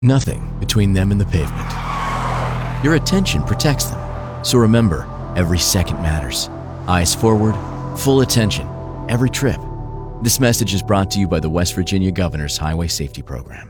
Nothing between them and the pavement. Your attention protects them. So remember, every second matters. Eyes forward, full attention, every trip. This message is brought to you by the West Virginia Governor's Highway Safety Program.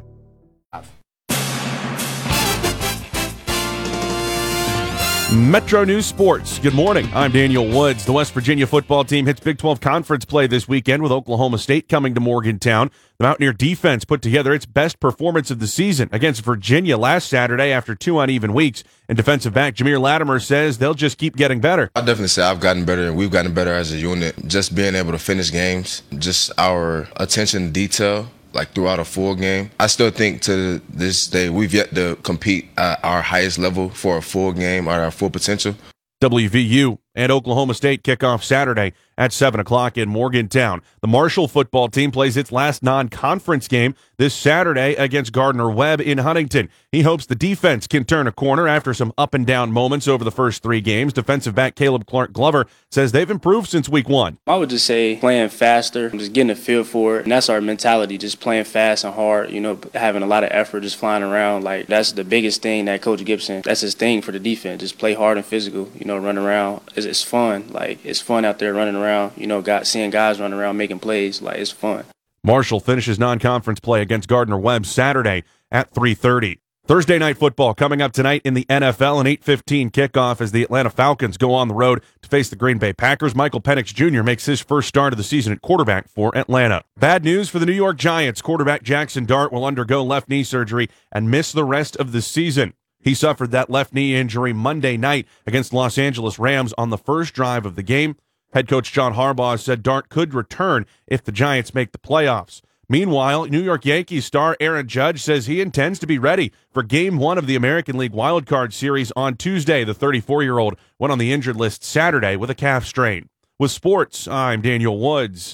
Metro News Sports. Good morning. I'm Daniel Woods. The West Virginia football team hits Big 12 conference play this weekend with Oklahoma State coming to Morgantown. The Mountaineer defense put together its best performance of the season against Virginia last Saturday after 2 uneven weeks. And defensive back Jameer Latimer says they'll just keep getting better. I definitely say I've gotten better and we've gotten better as a unit. Just being able to finish games, just our attention to detail. Like throughout a full game. I still think to this day we've yet to compete at our highest level for a full game or our full potential. WVU and Oklahoma State kick off Saturday at 7 o'clock in Morgantown. The Marshall football team plays its last non-conference game this Saturday against Gardner-Webb in Huntington. He hopes the defense can turn a corner after some up-and-down moments over the first 3 games. Defensive back Caleb Clark-Glover says they've improved since week 1. I would just say playing faster, just getting a feel for it, and that's our mentality, just playing fast and hard, having a lot of effort, just flying around. Like, that's the biggest thing that Coach Gibson, that's his thing for the defense, just play hard and physical, run around. It's fun. Like, it's fun out there running around, seeing guys running around making plays. Like, it's fun. Marshall finishes non-conference play against Gardner-Webb Saturday at 3:30. Thursday night football coming up tonight in the NFL, an 8:15 kickoff as the Atlanta Falcons go on the road to face the Green Bay Packers. Michael Penix Jr. makes his first start of the season at quarterback for Atlanta. Bad news for the New York Giants. Quarterback Jackson Dart will undergo left knee surgery and miss the rest of the season. He suffered that left knee injury Monday night against Los Angeles Rams on the first drive of the game. Head coach John Harbaugh said Dart could return if the Giants make the playoffs. Meanwhile, New York Yankees star Aaron Judge says he intends to be ready for Game 1 of the American League Wildcard Series on Tuesday. The 34-year-old went on the injured list Saturday with a calf strain. With sports, I'm Daniel Woods.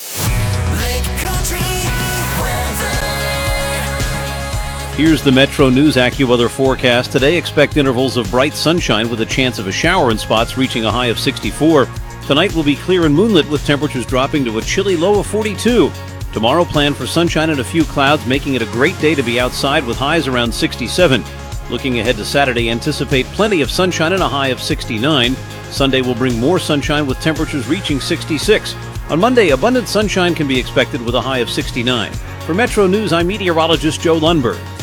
Here's the Metro News AccuWeather forecast. Today, expect intervals of bright sunshine with a chance of a shower in spots reaching a high of 64. Tonight will be clear and moonlit with temperatures dropping to a chilly low of 42. Tomorrow, plan for sunshine and a few clouds, making it a great day to be outside with highs around 67. Looking ahead to Saturday, anticipate plenty of sunshine and a high of 69. Sunday will bring more sunshine with temperatures reaching 66. On Monday, abundant sunshine can be expected with a high of 69. For Metro News, I'm meteorologist Joe Lundberg.